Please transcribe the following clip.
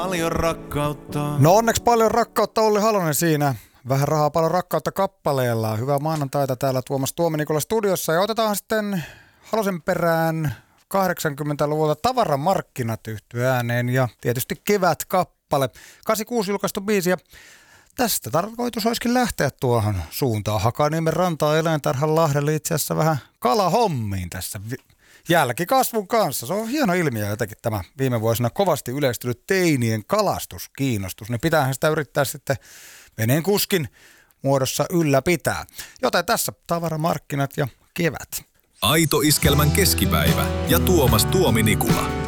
Paljon rakkautta. No onneksi paljon rakkautta Olli Halonen siinä. Vähän rahaa, paljon rakkautta kappaleella. Hyvää maanantaita täällä Tuomas Tuominikola studiossa. Ja otetaan sitten Halosen perään 80-luvulta Tavaramarkkinat yhtye ääneen ja tietysti Kevät-kappale. 86 julkaistu biisi ja tästä tarkoitus olisikin lähteä tuohon suuntaan. Hakaniemen rantaa eläintarhan Lahdelle itse asiassa vähän kalahommiin tässä jälkikasvun kanssa. Se on hieno ilmiö jotenkin tämä viime vuosina kovasti yleistynyt teinien kalastuskiinnostus. Niin pitäähän sitä yrittää sitten veneen kuskin muodossa ylläpitää. Joten tässä Tavaramarkkinat ja Kevät. Aito iskelmän keskipäivä ja Tuomas Tuominikula.